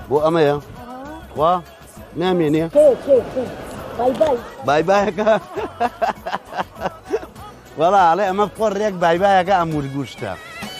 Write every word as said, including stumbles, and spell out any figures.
بۆ ئەمەیە وا نامێنێ بای بای بای بایەکە وەڵا ئەڵێ ئەمە پۆڕێک بای بایەکە ئەمور گوشتە